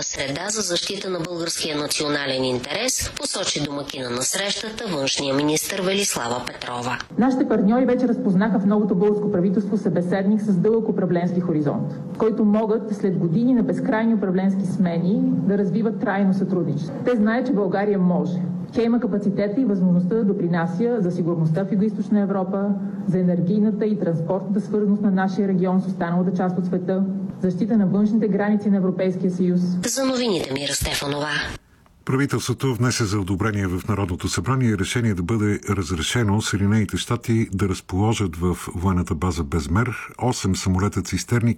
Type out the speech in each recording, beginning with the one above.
среда за защита на българския национален интерес, посочи домакина на срещата външния министър Велислава Петрова. Нашите партньори вече разпознаха в новото българско правителство събеседник с дълъг управленски хоризонт, който могат след години на безкрайни управленски смени да развиват трайно сътрудничество. Те знаят, че България може. Тя има капацитета и възможността да допринася за сигурността в Югоизточна Европа, за енергийната и транспортната свързаност на нашия регион с останалата част от света, защита на външните граници на Европейския съюз. За новините Мира Стефанова. Правителството внесе за одобрение в Народното събрание решение да бъде разрешено Съединените щати да разположат в военната база Безмер 8 самолета цистерни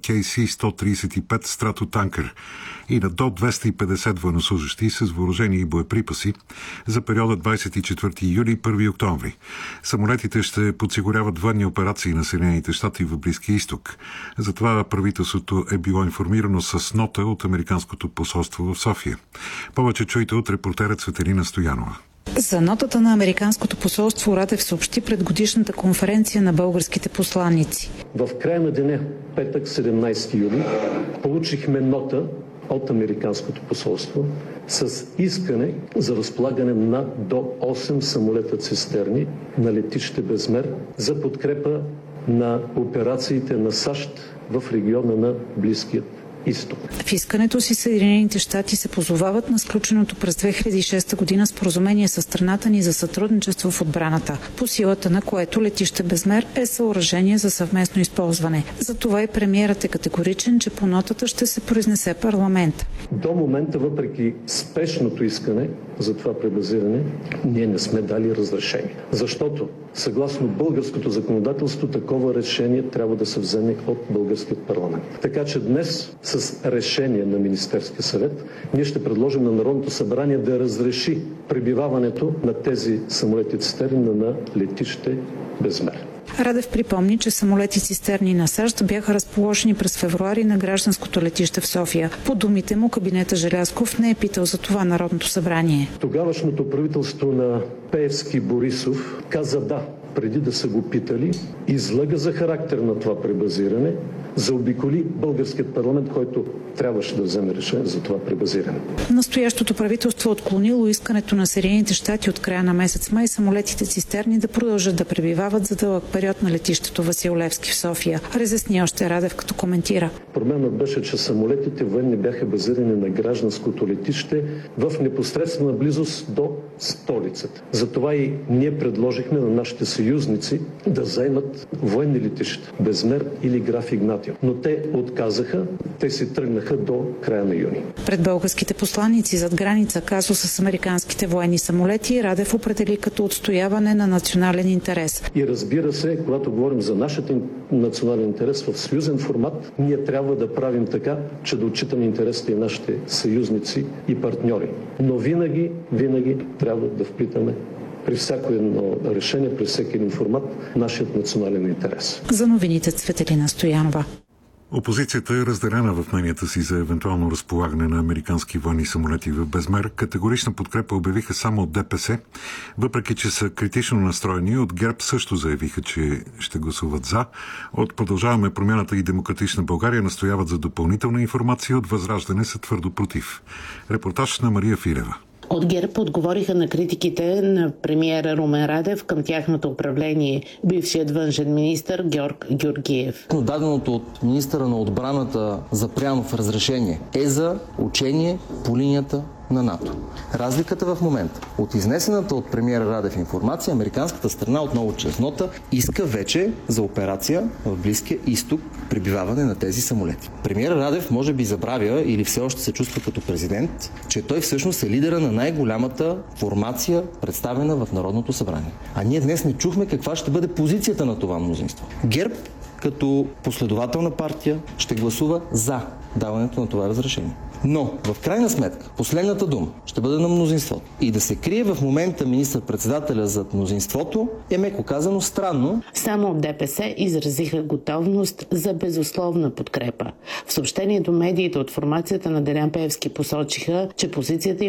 KC-135 Стратотанкер и на до 250 военнослужащи с въоръжение и боеприпаси за периода 24 юли – 1 октомври. Самолетите ще подсигуряват военни операции на Съединените щати в Близкия изток. Затова правителството е било информирано с нота от Американското посолство в София. Повече чуйте от репортерът Цветелина Стоянова. За нотата на Американското посолство Радев съобщи пред годишната конференция на българските посланици. В края на деня, петък, 17 юли, получихме нота от Американското посолство с искане за разполагане на до 8 самолета цистерни на летище Безмер за подкрепа на операциите на САЩ в региона на Близкия изток. В искането си Съединените щати се позовават на сключеното през 2006 година споразумение с страната ни за сътрудничество в отбраната, по силата на което летище Безмер е съоръжение за съвместно използване. Затова и премиерът е категоричен, че по нотата ще се произнесе парламент. До момента, въпреки спешното искане за това пребазиране, ние не сме дали разрешение. Защото съгласно българското законодателство, такова решение трябва да се вземе от българският парламент. Така че днес с решение на Министерския съвет ние ще предложим на Народното събрание да разреши пребиваването на тези самолети цистерни на летище Безмер. Радев припомни, че самолети цистерни на САЩ бяха разположени през февруари на гражданското летище в София. По думите му, кабинета Желязков не е питал за това Народното събрание. Тогавашното правителство на Пеевски Борисов каза да, преди да са го питали, излъга за характер на това пребазиране, заобиколи българският парламент, който трябваше да вземе решение за това пребазиране. Настоящото правителство отклонило искането на Съединените щати от края на месец май самолетите цистерни да продължат да пребивават за дълъг период на летището Васил Левски в София. Разясни още Радев, като коментира. Проблемът беше, че самолетите военни бяха базирани на гражданското летище в непосредствена близост до столицата. Затова и ние предложихме на нашите съюзници да заемат военни летища Безмер или Граф Игнатиево. Но те отказаха, те си тръгнаха до края на юни. Пред българските посланици зад граница казуса с американските военни самолети Радев определи като отстояване на национален интерес. И разбира се, когато говорим за нашия национален интерес в съюзен формат, ние трябва да правим така, че да отчитаме интересите и нашите съюзници и партньори. Но винаги трябва да вплитаме при всяко едно решение, при всеки един формат, нашият национален интерес. За новините Цветелина Стоянова. Опозицията е разделена в мненията си за евентуално разполагане на американски военни самолети в Безмер. Категорична подкрепа обявиха само от ДПС, въпреки че са критично настроени. От ГЕРБ също заявиха, че ще гласуват за. От Продължаваме промяната и Демократична България настояват за допълнителна информация. От Възраждане са твърдо против. Репортаж на Мария Филева. От ГЕРБ отговориха на критиките на премиера Румен Радев към тяхното управление, бившият външен министър Георг Георгиев. Даденото от министъра на отбраната Запрянов разрешение е за учение по линията на НАТО. Разликата в момента от изнесената от премиера Радев информация, американската страна отново чрез нота иска вече за операция в Близкия изток пребиваване на тези самолети. Премиера Радев може би забравя или все още се чувства като президент, че той всъщност е лидера на най-голямата формация, представена в Народното събрание. А ние днес не чухме каква ще бъде позицията на това мнозинство. ГЕРБ като последователна партия ще гласува за даването на това разрешение. Но, в крайна сметка, последната дума ще бъде на мнозинството. И да се крие в момента министър-председателя зад мнозинството е, меко казано, странно. Само от ДПС изразиха готовност за безусловна подкрепа. В съобщението медиите от формацията на Делян Пеевски посочиха, че позицията